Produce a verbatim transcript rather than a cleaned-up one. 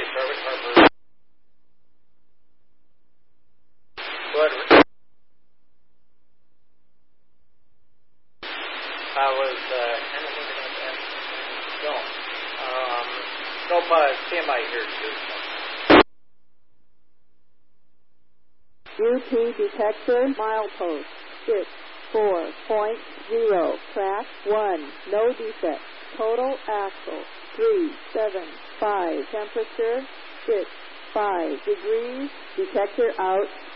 Starboard Harbor. Go ahead, Rick. I was uh, kind of looking at that film. Um, nope, uh, stand by here too. U P detector, milepost, six, four point zero, track one, no defect, total axle, three, seven, five, temperature, six, five degrees, detector out,